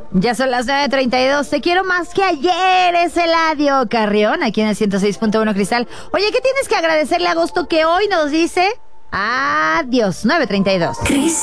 Ya son las 9:32. Te quiero más que ayer. Es Eladio Carrión, aquí en el 106.1 Cristal. Oye, ¿qué tienes que agradecerle a Agosto que hoy nos dice adiós? 9:32.